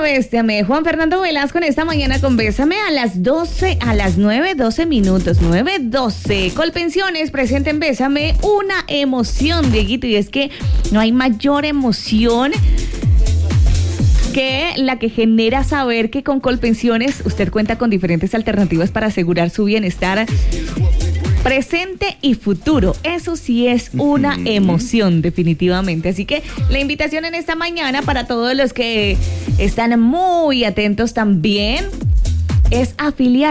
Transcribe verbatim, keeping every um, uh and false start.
Béstame. Juan Fernando Velasco en esta mañana con Bésame a las doce, a las nueve, doce minutos, nueve, doce. Colpensiones presenta en Bésame una emoción, Dieguito, y es que no hay mayor emoción que la que genera saber que con Colpensiones usted cuenta con diferentes alternativas para asegurar su bienestar presente y futuro. Eso sí es una emoción, definitivamente. Así que la invitación en esta mañana para todos los que están muy atentos también es afiliar